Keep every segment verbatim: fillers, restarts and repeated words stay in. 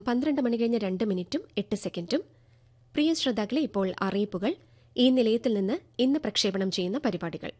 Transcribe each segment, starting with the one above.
പന്ത്രണ്ട് മണി കഴിഞ്ഞ് രണ്ട് മിനിറ്റും എട്ട് സെക്കൻഡും. പ്രിയ ശ്രോതാക്കളെ, ഇപ്പോൾ അറിയിപ്പുകൾ. ഈ നിലയത്തിൽ നിന്ന് ഇന്ന് പ്രക്ഷേപണം ചെയ്യുന്ന പരിപാടികൾ.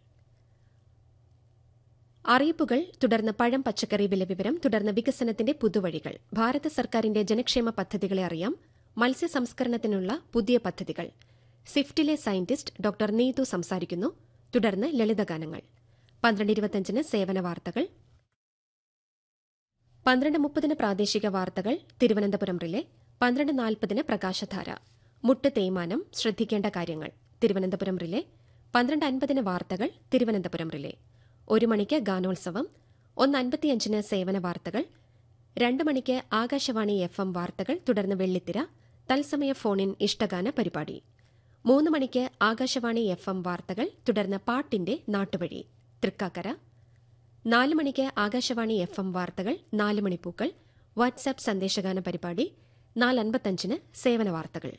അറിയിപ്പുകൾ, തുടർന്ന് പഴം പച്ചക്കറി വില വിവരം, തുടർന്ന് വികസനത്തിന്റെ പുതുവഴികൾ, ഭാരത സർക്കാരിന്റെ ജനക്ഷേമ പദ്ധതികളെ അറിയാം, മത്സ്യ സംസ്കരണത്തിനുള്ള പുതിയ പദ്ധതികൾ, സിഫ്റ്റിലെ സയന്റിസ്റ്റ് ഡോക്ടർ നീതു സംസാരിക്കുന്നു, തുടർന്ന് ലളിതഗാനങ്ങൾ. പന്ത്രണ്ട് ഇരുപത്തിയഞ്ചിന് സേവന വാർത്തകൾ. പന്ത്രണ്ട് മുപ്പതിന് പ്രാദേശിക വാർത്തകൾ തിരുവനന്തപുരം റിലേ. പന്ത്രണ്ട് നാൽപ്പതിന് പ്രകാശധാര, മുട്ട് തേയ്മാനം ശ്രദ്ധിക്കേണ്ട കാര്യങ്ങൾ തിരുവനന്തപുരം റിലേ. പന്ത്രണ്ട് അൻപതിന് വാർത്തകൾ തിരുവനന്തപുരം റിലേ. ഒരു മണിക്ക് ഗാനോത്സവം. ഒന്ന് അൻപത്തിയഞ്ചിന് സേവന വാർത്തകൾ. രണ്ട് മണിക്ക് ആകാശവാണി എഫ് എം വാർത്തകൾ, തുടർന്ന് വെള്ളിത്തിര തത്സമയ ഫോണിൻ ഇഷ്ടഗാന പരിപാടി. മൂന്ന് മണിക്ക് ആകാശവാണി എഫ് എം വാർത്തകൾ, തുടർന്ന് പാട്ടിന്റെ നാട്ടുവഴി തൃക്കാക്കര. നാല് മണിക്ക് ആകാശവാണി എഫ് എം വാർത്തകൾ, നാല് മണിപ്പൂക്കൾ വാട്സാപ്പ് സന്ദേശഗാന പരിപാടി. നാല് അൻപത്തഞ്ചിന് സേവന വാർത്തകൾ.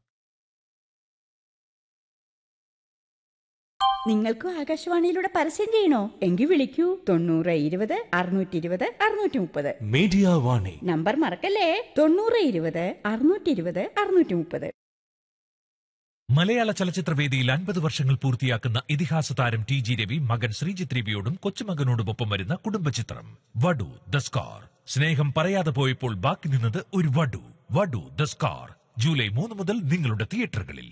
നിങ്ങൾക്കും ആകാശവാണിയിലൂടെ പരസ്യം ചെയ്യണോ? എങ്കിൽ വിളിക്കൂ തൊണ്ണൂറ് ഇരുപത് അറുന്നൂറ്റി ഇരുപത് അറുന്നൂറ്റി മുപ്പത്. മീഡിയ വാണി നമ്പർ മറക്കല്ലേ, തൊണ്ണൂറ് ഇരുപത് അറുന്നൂറ്റി ഇരുപത് അറുന്നൂറ്റി മുപ്പത്. മലയാള ചലച്ചിത്രവേദിയിൽ അൻപത് വർഷങ്ങൾ പൂർത്തിയാക്കുന്ന ഇതിഹാസ താരം ടി ജി രവി മകൻ ശ്രീജിത്ത് രവിയോടും കൊച്ചുമകനോടുമൊപ്പം വരുന്ന കുടുംബചിത്രം വടു ദ സ്കാർ. സ്നേഹം പറയാതെ പോയപ്പോൾ ബാക്കി നിന്നത് ഒരു വടു. വടു ദ സ്കാർ ജൂലൈ മൂന്ന് മുതൽ നിങ്ങളുടെ തിയേറ്ററുകളിൽ.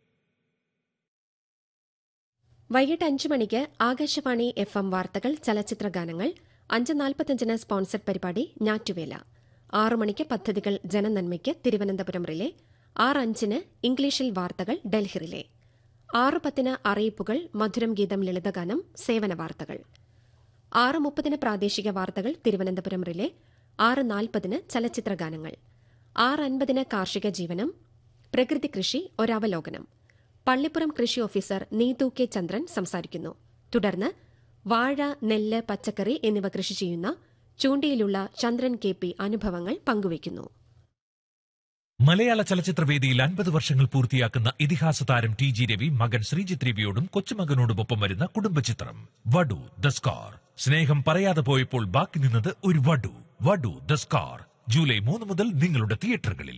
വൈകിട്ട് അഞ്ചു മണിക്ക് ആകാശവാണി എഫ് എം വാർത്തകൾ ചലച്ചിത്ര ഗാനങ്ങൾ. അഞ്ച് നാൽപ്പത്തഞ്ചിന് സ്പോൺസർഡ് പരിപാടി ഞാറ്റുവേല. ആറു മണിക്ക് പദ്ധതികൾ ജനനന്മയ്ക്ക് തിരുവനന്തപുരം റിലേ. ആറ് അഞ്ചിന് ഇംഗ്ലീഷിൽ വാർത്തകൾ ഡൽഹി റിലേ. ആറ് പത്തിന് അറിയിപ്പുകൾ, മധുരം ഗീതം ലളിതഗാനം സേവന വാർത്തകൾ. ആറ് മുപ്പതിന് പ്രാദേശിക വാർത്തകൾ തിരുവനന്തപുരം റിലേ. ആറ് നാൽപ്പതിന് ചലച്ചിത്ര ഗാനങ്ങൾ. ആറ് അൻപതിന് കാർഷിക ജീവനം, പ്രകൃതി കൃഷി ഒരവലോകനം. പള്ളിപ്പുറം കൃഷി ഓഫീസർ നീതു കെ ചന്ദ്രൻ സംസാരിക്കുന്നു. തുടർന്ന് വാഴ, നെല്ല്, പച്ചക്കറി എന്നിവ കൃഷി ചെയ്യുന്ന ചൂണ്ടിയിലുള്ള ചന്ദ്രൻ കെ പി അനുഭവങ്ങൾ പങ്കുവയ്ക്കുന്നു. മലയാള ചലച്ചിത്രവേദിയിൽ അൻപത് വർഷങ്ങൾ പൂർത്തിയാക്കുന്ന ഇതിഹാസ താരം ടി ജി രവി മകൻ ശ്രീജിത്ത് രവിയോടും കൊച്ചുമകനോടുമൊപ്പം വരുന്ന കുടുംബചിത്രം വടു ദ സ്കാർ. സ്നേഹം പറയാതെ പോയപ്പോൾ ബാക്കി നിന്നത് ഒരു വടു. വടു ദ സ്കാർ ജൂലൈ മൂന്ന് മുതൽ നിങ്ങളുടെ തിയേറ്ററുകളിൽ.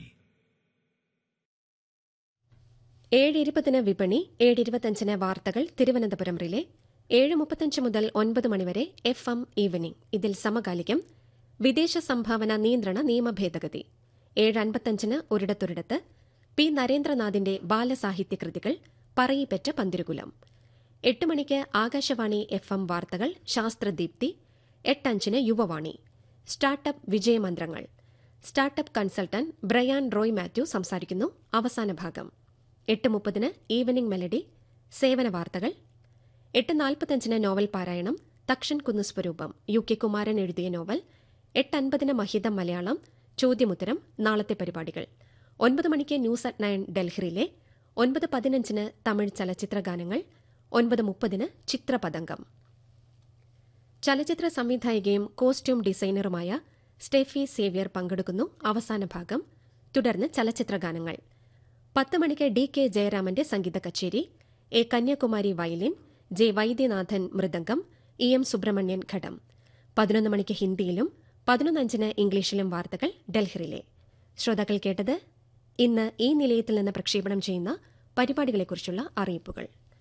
ഏഴ് ഇരുപതിന് വിപണി. ഏഴ് ഇരുപത്തിയഞ്ചിന് വാർത്തകൾ തിരുവനന്തപുരം റിലേ. ഏഴ് മുപ്പത്തഞ്ച് മുതൽ ഒൻപത് മണിവരെ എഫ് എം ഈവനിംഗ്. ഇതിൽ സമകാലികം വിദേശ സംഭാവന നിയന്ത്രണ നിയമ ഭേദഗതി. ഏഴ് അൻപത്തഞ്ചിന് ഒരിടത്തൊരിടത്ത് പി നരേന്ദ്രനാഥിന്റെ ബാലസാഹിത്യ കൃതികൾ പറയിപ്പറ്റ പന്തിരുകുലം. എട്ട് മണിക്ക് ആകാശവാണി എഫ് എം വാർത്തകൾ ശാസ്ത്രദീപ്തി. എട്ടഞ്ചിന് Yuvavani startup വിജയമന്ത്രങ്ങൾ. Startup consultant Brian Roy Mathew സംസാരിക്കുന്നു. അവസാന ഭാഗം. എട്ട് മുപ്പതിന് ഈവനിംഗ് മെലഡി സേവന വാർത്തകൾ. എട്ട് നാൽപ്പത്തഞ്ചിന് നോവൽ പാരായണം തക്ഷൻ കുന്നുസ്വരൂപം, യു കെ കുമാരൻ എഴുതിയ നോവൽ. എട്ട് അൻപതിന് മഹിതം മലയാളം ചോദ്യമുത്തരം നാളത്തെ പരിപാടികൾ. ഒൻപത് മണിക്ക് ന്യൂസ് അറ്റ് നയൻ ഡൽഹിയിലെ. ഒൻപത് പതിനഞ്ചിന് തമിഴ് ചലച്ചിത്ര ഗാനങ്ങൾ. ഒൻപത് മുപ്പതിന് ചിത്രപതംഗം. ചലച്ചിത്ര സംവിധായികയും കോസ്റ്റ്യൂം ഡിസൈനറുമായ സ്റ്റെഫി സേവ്യർ പങ്കെടുക്കുന്നു. അവസാന ഭാഗം. തുടർന്ന് ചലച്ചിത്ര ഗാനങ്ങൾ. പത്ത് മണിക്ക് ഡി കെ ജയരാമന്റെ സംഗീത കച്ചേരി. A Kanyakumari violin, J Vaidyanathan mridangam, E M Subramanian ഘടം. പതിനൊന്ന് മണിക്ക് ഹിന്ദിയിലും പതിനൊന്നഞ്ചിന് ഇംഗ്ലീഷിലും വാർത്തകൾ ഡൽഹിയിലെ. ശ്രോതാക്കൾ കേട്ടത് ഇന്ന് ഈ നിലയത്തിൽ നിന്ന് പ്രക്ഷേപണം ചെയ്യുന്ന പരിപാടികളെക്കുറിച്ചുള്ള അറിയിപ്പുകൾ.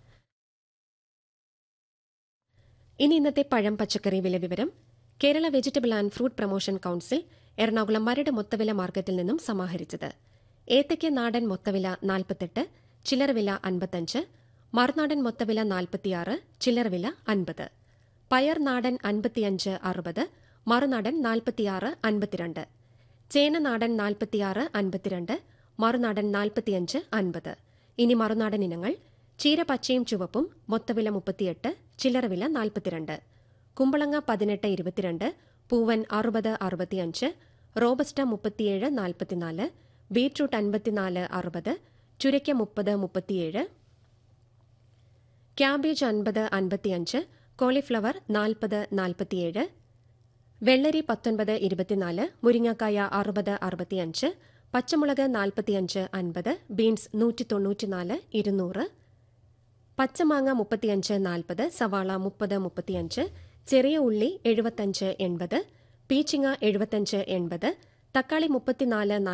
ഇനി ഇന്നത്തെ പഴം പച്ചക്കറി വില വിവരം. Kerala vegetable and fruit promotion council Ernakulam Maradu മൊത്തവില മാർക്കറ്റിൽ നിന്നും സമാഹരിച്ചത്. ഏത്തയ്ക്ക് നാടൻ മൊത്തവില നാൽപ്പത്തെട്ട്, ചില്ലറവില അൻപത്തഞ്ച്. മറുനാടൻ മൊത്തവില നാൽപ്പത്തിയാറ്, ചില്ലറവില അൻപത്. പയർ നാടൻ അൻപത്തിയഞ്ച് അറുപത്, മറുനാടൻ നാൽപ്പത്തിയാറ് അൻപത്തിരണ്ട്. ചേന നാടൻ നാൽപ്പത്തിയാറ് അൻപത്തിരണ്ട്, മറുനാടൻ നാൽപ്പത്തിയഞ്ച് അൻപത്. ഇനി മറുനാടൻ ഇനങ്ങൾ. ചീര പച്ചയും ചുവപ്പും മൊത്തവില മുപ്പത്തിയെട്ട്, ചില്ലറവില നാൽപ്പത്തിരണ്ട്. കുമ്പളങ്ങ പതിനെട്ട് ഇരുപത്തിരണ്ട്, പൂവൻ അറുപത് അറുപത്തിയഞ്ച്, റോബസ്റ്റ മുപ്പത്തിയേഴ് നാൽപ്പത്തിനാല്, ബീറ്റ്റൂട്ട് അൻപത്തിനാല് അറുപത്, ചുരയ്ക്ക മുപ്പത് മുപ്പത്തിയേഴ്, ക്യാബേജ് അൻപത് അൻപത്തിയഞ്ച്, കോളിഫ്ലവർ നാൽപ്പത് നാൽപ്പത്തിയേഴ്, വെള്ളരി പത്തൊൻപത് ഇരുപത്തിനാല്, മുരിങ്ങക്കായ അറുപത് അറുപത്തിയഞ്ച്, പച്ചമുളക് നാൽപ്പത്തിയഞ്ച് അൻപത്, ബീൻസ് നൂറ്റി തൊണ്ണൂറ്റിനാല് ഇരുന്നൂറ്, പച്ചമാങ്ങ മുപ്പത്തിയഞ്ച് നാൽപ്പത്, സവാള മുപ്പത് മുപ്പത്തിയഞ്ച്, ചെറിയ ഉള്ളി എഴുപത്തഞ്ച് എൺപത്, പീച്ചിങ്ങ എഴുപത്തഞ്ച് എൺപത്, തക്കാളി മുപ്പത്തിനാല്